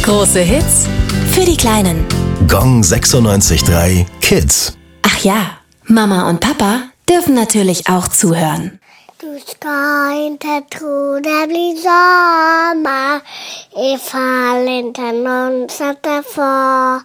Große Hits für die Kleinen. Gong 96.3 Kids. Ach ja, Mama und Papa dürfen natürlich auch zuhören. Du ska inte tro det blir sommar ifall inte någon sätter fart.